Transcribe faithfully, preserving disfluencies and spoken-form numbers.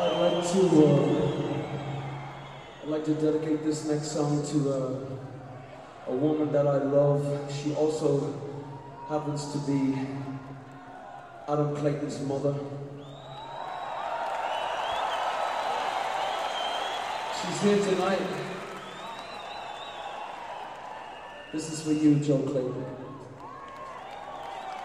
I'd like to, uh, I'd like to dedicate this next song to uh, a woman that I love. She also happens to be Adam Clayton's mother. She's here tonight. This is for you, Joe Clayton.